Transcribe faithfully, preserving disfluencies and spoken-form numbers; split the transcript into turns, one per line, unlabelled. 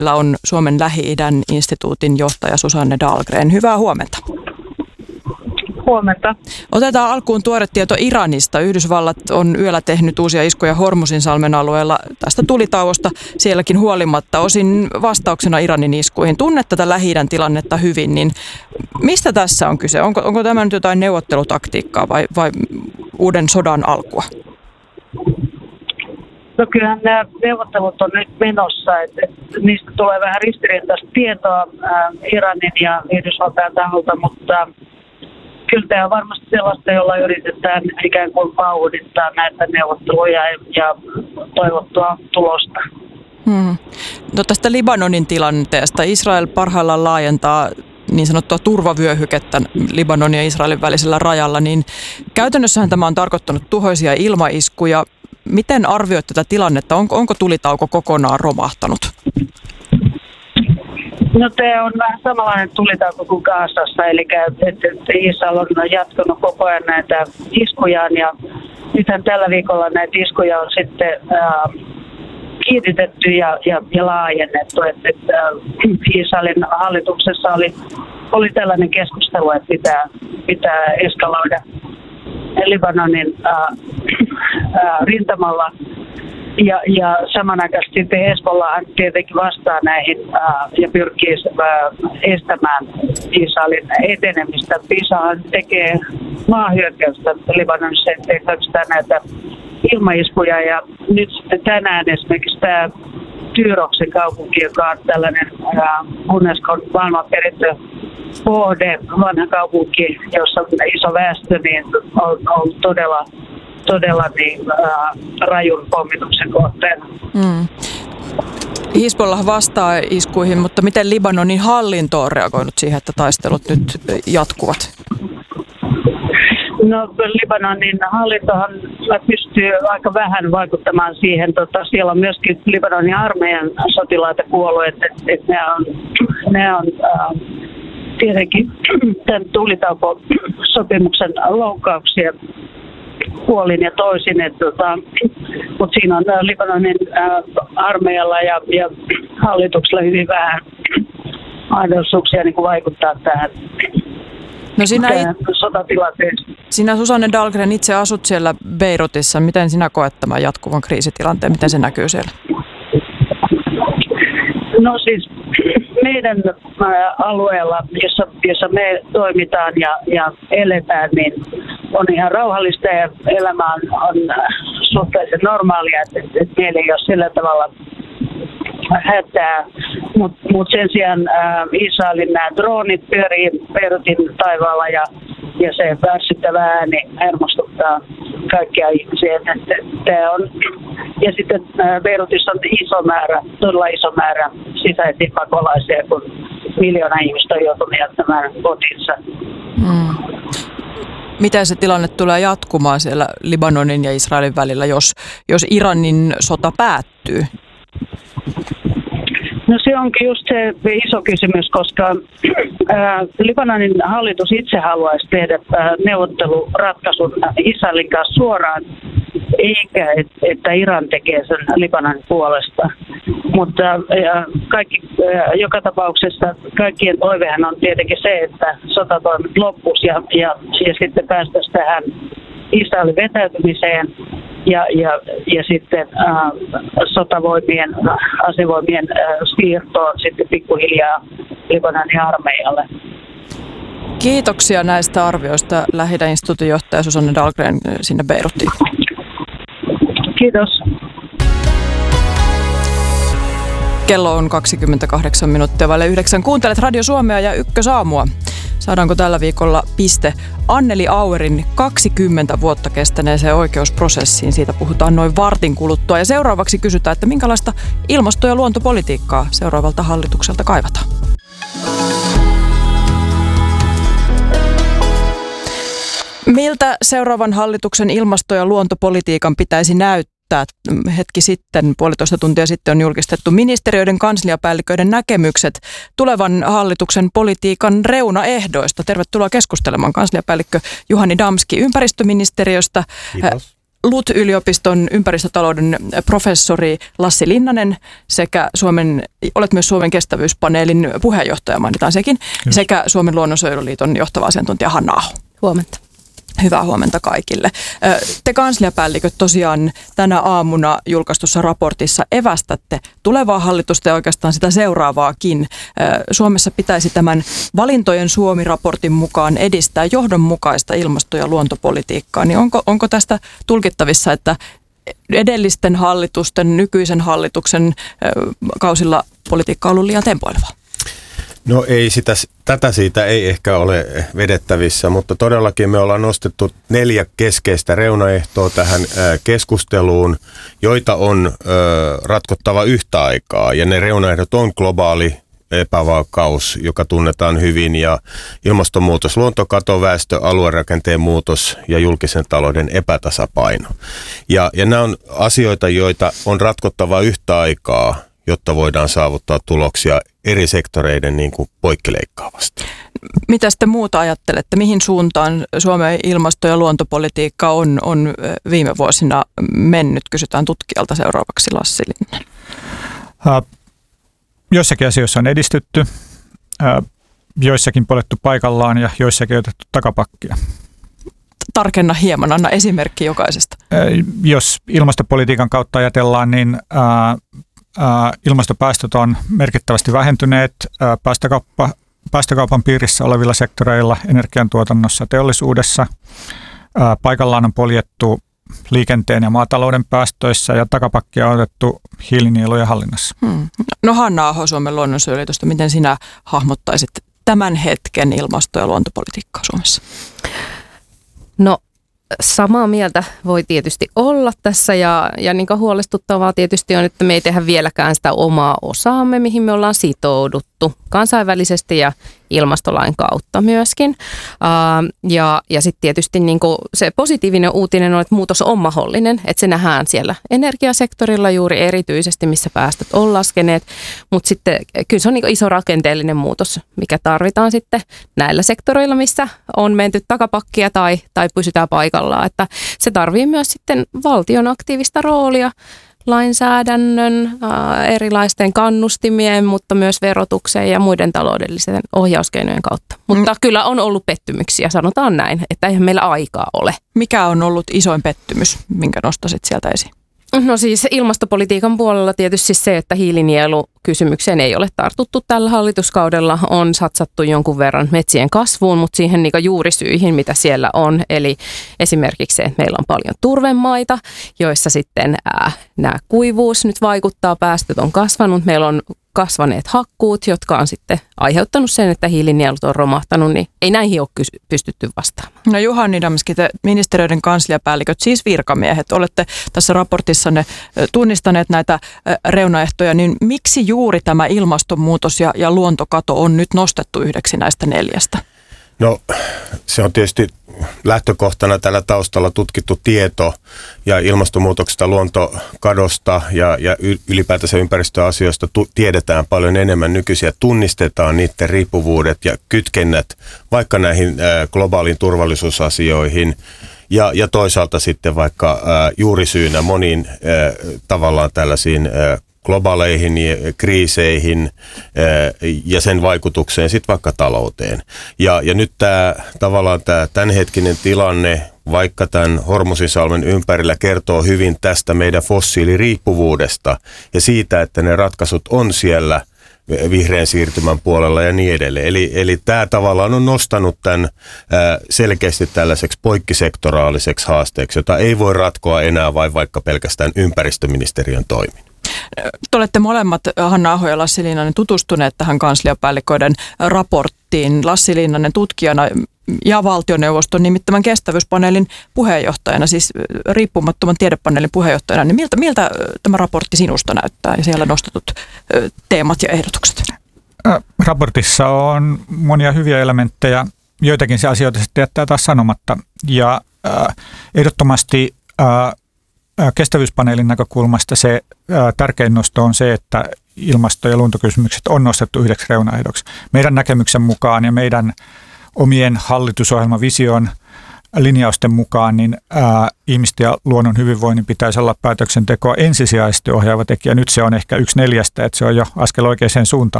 on Suomen Lähi-idän instituutin johtaja Susanne Dahlgren. Hyvää huomenta.
Huomenta.
Otetaan alkuun tuore tieto Iranista. Yhdysvallat on yöllä tehnyt uusia iskuja Hormuzinsalmen alueella tästä tulitauosta sielläkin huolimatta, osin vastauksena Iranin iskuihin. Tunnet tätä Lähi-idän tilannetta hyvin, niin mistä tässä on kyse? Onko, onko tämä nyt jotain neuvottelutaktiikkaa vai, vai uuden sodan alkua?
No kyllähän nämä neuvottelut on nyt menossa, että, että niistä tulee vähän ristiriitaista tietoa ää, Iranin ja Yhdysvaltain taholta, mutta kyllä tämä on varmasti sellaista, jolla yritetään ikään kuin vauhdittaa näitä neuvotteluja ja toivottua tulosta.
Hmm. No tästä Libanonin tilanteesta. Israel parhaillaan laajentaa niin sanottua turvavyöhykettä Libanonin ja Israelin välisellä rajalla, niin käytännössähän tämä on tarkoittanut tuhoisia ilmaiskuja. Miten arvioit tätä tilannetta? Onko, onko tulitauko kokonaan romahtanut?
No tämä on vähän samanlainen tulitauko kuin Gazassa, eli että Israel on jatkanut koko ajan näitä iskujaan ja nythän tällä viikolla näitä iskuja on sitten ää, kiinnitetty ja, ja, ja laajennettu. Että, että Israelin hallituksessa oli, oli tällainen keskustelu, että pitää, pitää eskaloida Libanonin ää, ää, rintamalla. Ja, ja samanaikaisesti Hezbollah tietenkin vastaa näihin ää, ja pyrkii ää, estämään Israelin etenemistä. Israel tekee maahyökkäystä Libanonissa, ettei pelkästään näitä ilmaiskuja. Ja nyt sitten tänään esimerkiksi tämä Tyroksen kaupunki, joka on tällainen ää, Unescon maailmanperintö kohde, vanha kaupunki, jossa on iso väestö, niin on, on todella todella niin, ää, rajun pommituksen kohteena.
Mm. Hezbollah vastaa iskuihin, mutta miten Libanonin hallinto on reagoinut siihen, että taistelut nyt jatkuvat?
No Libanonin hallintohan pystyy aika vähän vaikuttamaan siihen. Tota, siellä on myöskin Libanonin armeijan sotilaita kuollut, että et, et ne on, ne on ää, tietenkin tämän tulitaukosopimuksen loukkauksia puolin ja toisin, että, tota, mutta siinä on Libanonin ää, armeijalla ja, ja hallituksella hyvin vähän mahdollisuuksia niin kuin vaikuttaa tähän,
no sinä
tähän it, sotatilanteeseen.
Sinä Susanne Dahlgren itse asut siellä Beirutissa. Miten sinä koet tämän jatkuvan kriisitilanteen? Miten se näkyy siellä?
No siis meidän alueella, jossa, jossa me toimitaan ja, ja eletään, niin on ihan rauhallista ja elämä on, on suhteellisen normaalia, että, että meillä ei ole sillä tavalla hätää. Mutta mut sen sijaan ää, Israelin nämä droonit pyörii Beirutin taivaalla ja, ja se värssyttävä ääni hermostuttaa kaikkia ihmisiä. Et, et, et, on, ja sitten ää, Beirutissa on iso määrä, todella iso määrä sisäisiä pakolaisia, kun miljoona ihmistä on joutunut jättämään kotinsa.
Mm. Miten se tilanne tulee jatkumaan siellä Libanonin ja Israelin välillä, jos, jos Iranin sota päättyy?
No se onkin just se iso kysymys, koska ää, Libanonin hallitus itse haluaisi tehdä ää, neuvotteluratkaisun Israelin kanssa suoraan, eikä et, että Iran tekee sen Libanonin puolesta. Mutta ää, kaikki, ää, joka tapauksessa kaikkien toivehan on tietenkin se, että sotatoimet loppuisi ja, ja, ja sitten päästäisiin tähän Israelin vetäytymiseen. Ja, ja, ja sitten äh, sotavoimien, asevoimien äh, siirtoon sitten pikkuhiljaa Libanonin armeijalle.
Kiitoksia näistä arvioista Lähi-idän instituutin johtaja Susanne Dahlgren sinne Beiruttiin.
Kiitos.
Kello on kaksikymmentäkahdeksan minuuttia vaille yhdeksän. Kuuntelet Radio Suomea ja Ykkösaamua. Saadaanko tällä viikolla piste Anneli Auerin kaksikymmentä vuotta kestäneeseen oikeusprosessiin? Siitä puhutaan noin vartin kuluttua. Ja seuraavaksi kysytään, että minkälaista ilmasto- ja luontopolitiikkaa seuraavalta hallitukselta kaivataan. Miltä seuraavan hallituksen ilmasto- ja luontopolitiikan pitäisi näyttää? Hetki sitten, puolitoista tuntia sitten on julkistettu ministeriöiden kansliapäälliköiden näkemykset tulevan hallituksen politiikan reunaehdoista. Tervetuloa keskustelemaan kansliapäällikkö Juhani Damski ympäristöministeriöstä.
Kiitos.
L U T-yliopiston ympäristötalouden professori Lassi Linnanen sekä Suomen, olet myös Suomen kestävyyspaneelin puheenjohtaja, mainitaan sekin, Kyllä. sekä Suomen luonnonsuojeluliiton johtava asiantuntija Hanna Aho.
Huomenta.
Hyvää huomenta kaikille. Te kansliapäälliköt tosiaan tänä aamuna julkaistussa raportissa evästätte tulevaa hallitusta ja oikeastaan sitä seuraavaakin. Suomessa pitäisi tämän Valintojen Suomi-raportin mukaan edistää johdonmukaista ilmasto- ja luontopolitiikkaa. Niin onko, onko tästä tulkittavissa, että edellisten hallitusten, nykyisen hallituksen kausilla politiikka on ollut liian tempoilevaa?
No ei sitä, tätä siitä ei ehkä ole vedettävissä, mutta todellakin me ollaan nostettu neljä keskeistä reunaehtoa tähän keskusteluun, joita on ratkottava yhtä aikaa. Ja ne reunaehdot on globaali epävakaus, joka tunnetaan hyvin, ja ilmastonmuutos, luontokato, väestö, aluerakenteen muutos ja julkisen talouden epätasapaino. Ja, ja nämä on asioita, joita on ratkottava yhtä aikaa, jotta voidaan saavuttaa tuloksia eri sektoreiden niin kuin poikkileikkaavasti.
Mitä te muuta ajattelette? Mihin suuntaan Suomen ilmasto- ja luontopolitiikka on, on viime vuosina mennyt? Kysytään tutkijalta seuraavaksi Lassi Linnanen.
Uh, joissakin asioissa on edistytty, uh, joissakin polettu paikallaan ja joissakin otettu takapakkia.
Tarkenna hieman, anna esimerkki jokaisesta.
Uh, jos ilmastopolitiikan kautta ajatellaan, niin uh, ilmastopäästöt on merkittävästi vähentyneet päästökauppa, päästökaupan piirissä olevilla sektoreilla, energiantuotannossa, teollisuudessa. Paikallaan on poljettu liikenteen ja maatalouden päästöissä ja takapakkia on otettu hiilinielujen hallinnassa. Hmm.
No Hanna Aho Suomen luonnonsuojeluliitosta, miten sinä hahmottaisit tämän hetken ilmasto- ja luontopolitiikkaa Suomessa?
No samaa mieltä voi tietysti olla tässä ja, ja niin kuin huolestuttavaa tietysti on, että me ei tehdä vieläkään sitä omaa osaamme, mihin me ollaan sitouduttu kansainvälisesti ja ilmastolain kautta myöskin. Uh, ja ja sitten tietysti niin kuin se positiivinen uutinen on, että muutos on mahdollinen, että se nähdään siellä energiasektorilla juuri erityisesti, missä päästöt on laskeneet, mutta sitten kyllä se on niin kuin iso rakenteellinen muutos, mikä tarvitaan sitten näillä sektoreilla, missä on menty takapakkia tai, tai pysytään paikallaan, että se tarvii myös sitten valtion aktiivista roolia, lainsäädännön, erilaisten kannustimien, mutta myös verotuksen ja muiden taloudellisten ohjauskeinojen kautta. Mutta mm. kyllä on ollut pettymyksiä, sanotaan näin, että eihän meillä aikaa ole.
Mikä on ollut isoin pettymys, minkä nostasit sieltä esiin?
No siis ilmastopolitiikan puolella tietysti se, että hiilinielukysymykseen ei ole tartuttu tällä hallituskaudella. On satsattu jonkun verran metsien kasvuun, mutta siihen niin juurisyihin, mitä siellä on. Eli esimerkiksi se, että meillä on paljon turvemaita, joissa sitten ää, nämä kuivuus nyt vaikuttaa, päästöt on kasvanut. Meillä on kasvaneet hakkuut, jotka on sitten aiheuttanut sen, että hiilinielut on romahtanut, niin ei näihin ole kysy- pystytty vastaamaan.
No Juhani Damski, te ministeriöiden kansliapäälliköt, siis virkamiehet, olette tässä raportissanne tunnistaneet näitä reunaehtoja, niin miksi juuri tämä ilmastonmuutos ja, ja luontokato on nyt nostettu yhdeksi näistä neljästä?
No se on tietysti lähtökohtana tällä taustalla tutkittu tieto ja ilmastonmuutoksesta, luontokadosta ja, ja ylipäätänsä ympäristöasioista tu- tiedetään paljon enemmän nykyisiä. Tunnistetaan niiden riippuvuudet ja kytkennät vaikka näihin äh, globaaliin turvallisuusasioihin ja, ja toisaalta sitten vaikka äh, juurisyynä moniin äh, tavallaan tällaisiin äh, globaaleihin kriiseihin ja sen vaikutukseen sitten vaikka talouteen. Ja, ja nyt tämä tavallaan tämä tämänhetkinen tilanne, vaikka tämän Hormuzinsalmen ympärillä, kertoo hyvin tästä meidän fossiiliriippuvuudesta ja siitä, että ne ratkaisut on siellä vihreän siirtymän puolella ja niin edelleen. Eli, eli tämä tavallaan on nostanut tämän selkeästi tällaiseksi poikkisektoraaliseksi haasteeksi, jota ei voi ratkoa enää vain vaikka pelkästään ympäristöministeriön toimin.
Te olette molemmat, Hanna Aho ja Lassi Linnanen, tutustuneet tähän kansliapäälliköiden raporttiin. Lassi Linnanen tutkijana ja valtioneuvoston nimittämän kestävyyspaneelin puheenjohtajana, siis riippumattoman tiedepaneelin puheenjohtajana. Niin miltä, miltä tämä raportti sinusta näyttää ja siellä nostetut teemat ja ehdotukset?
Raportissa on monia hyviä elementtejä, joitakin se asioita sitten jättää taas sanomatta. Ja äh, ehdottomasti äh, kestävyyspaneelin näkökulmasta se ää, tärkein nosto on se, että ilmasto- ja luontokysymykset on nostettu yhdeksi reunaehdoksi. Meidän näkemyksen mukaan ja meidän omien hallitusohjelmavision linjausten mukaan niin ää, ihmisten ja luonnon hyvinvoinnin pitäisi olla päätöksentekoa ensisijaisesti ohjaava tekijä. Nyt se on ehkä yksi neljästä, että se on jo askel oikeaan suuntaan.